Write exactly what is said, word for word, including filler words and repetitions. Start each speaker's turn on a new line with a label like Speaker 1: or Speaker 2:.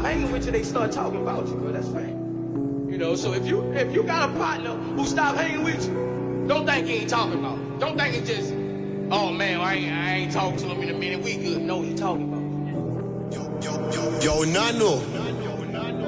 Speaker 1: hanging with you, they start talking about you, bro. That's fine. You know, so if you if you got a partner who stop hanging with you, don't think he ain't talking about you. Don't think he just, oh man, I ain't, I ain't talking to him in a minute. We good. No, he talking about you.
Speaker 2: Yo, yo, yo, yo, Nano.